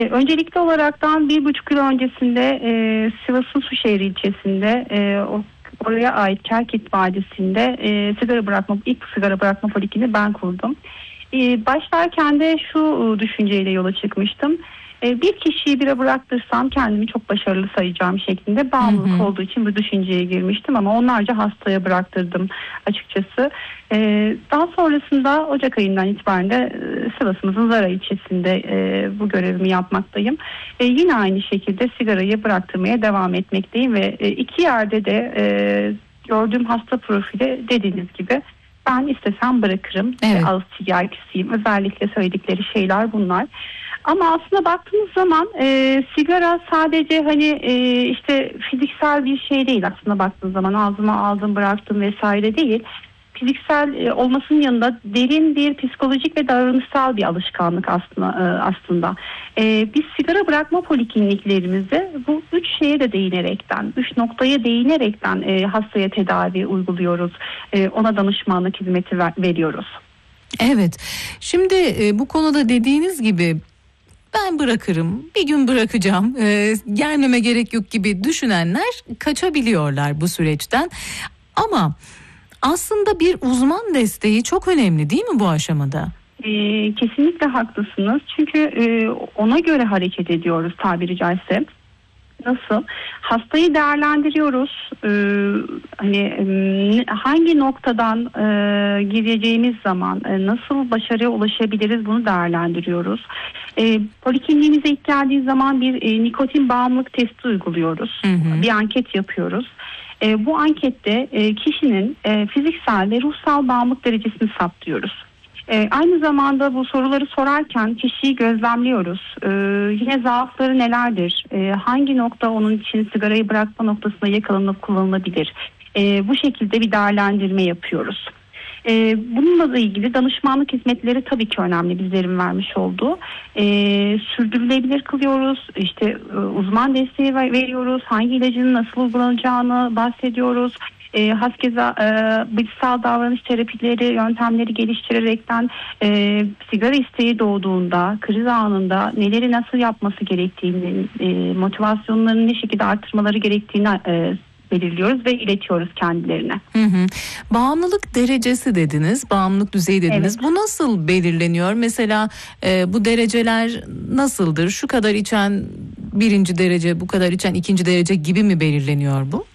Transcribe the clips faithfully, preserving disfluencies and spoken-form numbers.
E, öncelikli olaraktan bir buçuk yıl öncesinde e, Sivas'ın Suşehir ilçesinde e, o, oraya ait Kerkit Vadisi'nde e, sigara bırakma, ilk sigara bırakma polikliniği ben kurdum. E, başlarken de şu düşünceyle yola çıkmıştım. E, bir kişiyi bire bıraktırsam kendimi çok başarılı sayacağım şeklinde bağımlılık hı hı. olduğu için bu düşünceye girmiştim ama onlarca hastaya bıraktırdım açıkçası. E, daha sonrasında Ocak ayından itibaren de e, Sivas'ımızın Zara ilçesinde e, bu görevimi yapmaktayım. E, yine aynı şekilde sigarayı bıraktırmaya devam etmekteyim ve e, iki yerde de e, gördüğüm hasta profili dediğiniz gibi ben istesem bırakırım. Evet. Ağız tiryakisiyim. Özellikle söyledikleri şeyler bunlar. Ama aslında baktığınız zaman e, sigara sadece hani e, işte fiziksel bir şey değil aslında baktığınız zaman ağzıma aldım bıraktım vesaire değil. Fiziksel e, olmasının yanında derin bir psikolojik ve davranışsal bir alışkanlık aslında. E, aslında. E, biz sigara bırakma polikliniklerimizde bu üç şeye de değinerekten, üç noktaya değinerekten e, hastaya tedavi uyguluyoruz. E, ona danışmanlık hizmeti ver, veriyoruz. Evet. Şimdi e, bu konuda dediğiniz gibi ben bırakırım, bir gün bırakacağım, e, gelmeme gerek yok gibi düşünenler kaçabiliyorlar bu süreçten. Ama aslında bir uzman desteği çok önemli değil mi bu aşamada? Ee, kesinlikle haklısınız. Çünkü e, ona göre hareket ediyoruz tabiri caizse. Nasıl? Hastayı değerlendiriyoruz. Ee, hani e, hangi noktadan e, gireceğimiz zaman e, nasıl başarıya ulaşabiliriz bunu değerlendiriyoruz. E, polikliniğimize ilk geldiği zaman bir e, nikotin bağımlılık testi uyguluyoruz. Hı hı. Bir anket yapıyoruz. E, bu ankette e, kişinin e, fiziksel ve ruhsal bağımlılık derecesini saptıyoruz. E, aynı zamanda bu soruları sorarken kişiyi gözlemliyoruz. E, yine zaafları nelerdir? E, hangi nokta onun için sigarayı bırakma noktasında yakalanıp kullanılabilir? E, bu şekilde bir değerlendirme yapıyoruz. E, bununla da ilgili danışmanlık hizmetleri tabii ki önemli bizlerin vermiş olduğu. E, sürdürülebilir kılıyoruz. İşte e, uzman desteği veriyoruz. Hangi ilacın nasıl uygulanacağını bahsediyoruz. E, haskeza e, bilişsel davranış terapileri, yöntemleri geliştirerekten e, sigara isteği doğduğunda, kriz anında neleri nasıl yapması gerektiğini, e, motivasyonlarını ne şekilde artırmaları gerektiğini e, belirliyoruz ve iletiyoruz kendilerine. Hı hı. Bağımlılık derecesi dediniz, bağımlılık düzeyi dediniz. Evet. Bu nasıl belirleniyor? Mesela e, bu dereceler nasıldır? Şu kadar içen birinci derece, bu kadar içen ikinci derece gibi mi belirleniyor bu?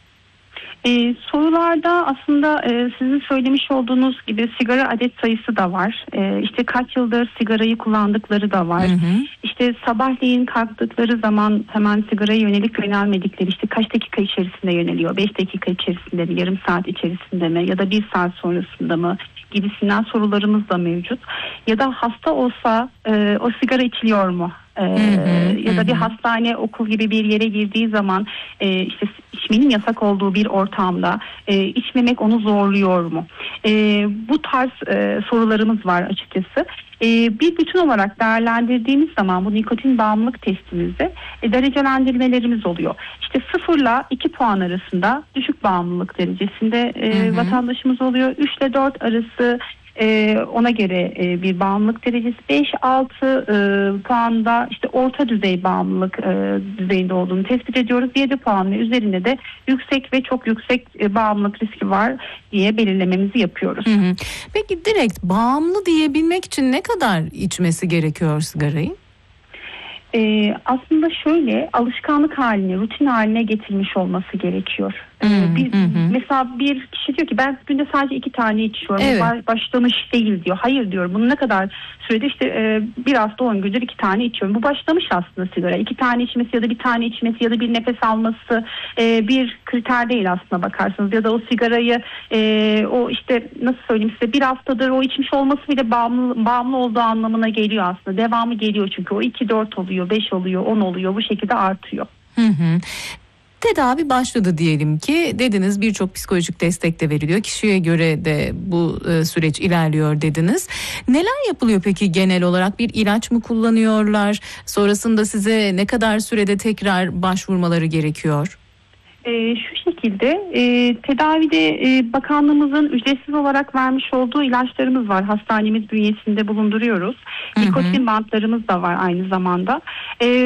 Ee, sorularda aslında e, sizin söylemiş olduğunuz gibi sigara adet sayısı da var. E, işte kaç yıldır sigarayı kullandıkları da var. Hı hı. İşte sabahleyin kalktıkları zaman hemen sigaraya yönelik yönelmedikleri, işte kaç dakika içerisinde yöneliyor? beş dakika içerisinde mi? Yarım saat içerisinde mi? Ya da bir saat sonrasında mı? Gibisinden sorularımız da mevcut. Ya da hasta olsa e, o sigara içiliyor mu? Ee, hı hı, ya da hı. bir hastane, okul gibi bir yere girdiği zaman e, işte içmenin yasak olduğu bir ortamda e, içmemek onu zorluyor mu? E, bu tarz e, sorularımız var açıkçası. E, bir bütün olarak değerlendirdiğimiz zaman bu nikotin bağımlılık testimizde e, derecelendirmelerimiz oluyor. İşte sıfırla iki puan arasında düşük bağımlılık derecesinde e, hı hı. vatandaşımız oluyor. üç ile dört arası Ee, ona göre e, bir bağımlılık derecesi, beş altı e, puanda işte orta düzey bağımlılık e, düzeyinde olduğunu tespit ediyoruz. yedi puan ve üzerinde de yüksek ve çok yüksek e, bağımlılık riski var diye belirlememizi yapıyoruz. Hı hı. Peki direkt bağımlı diyebilmek için ne kadar içmesi gerekiyor sigarayı? Ee, aslında şöyle alışkanlık haline, rutin haline getirmiş olması gerekiyor. Ee, hmm, bir, hmm. Mesela bir kişi diyor ki ben günde sadece iki tane içiyorum. Evet. Başlamış değil diyor. Hayır diyorum. Bunu ne kadar sürede işte e, bir hafta on gündür iki tane içiyorum. Bu başlamış aslında sigara. İki tane içmesi ya da bir tane içmesi ya da bir nefes alması e, bir kriter değil aslına bakarsanız. Ya da o sigarayı e, o işte nasıl söyleyeyim size bir haftadır o içmiş olması bile bağımlı, bağımlı olduğu anlamına geliyor aslında. Devamı geliyor çünkü o iki dört oluyor, beş oluyor, on oluyor, bu şekilde artıyor. Hı hı. Tedavi başladı diyelim ki, dediniz birçok psikolojik destek de veriliyor. Kişiye göre de bu e, süreç ilerliyor dediniz. Neler yapılıyor peki genel olarak? Bir ilaç mı kullanıyorlar? Sonrasında size ne kadar sürede tekrar başvurmaları gerekiyor? E, şu şekilde e, tedavide e, bakanlığımızın ücretsiz olarak vermiş olduğu ilaçlarımız var. Hastanemiz bünyesinde bulunduruyoruz. Hı hı. Nikotin bantlarımız da var aynı zamanda. E,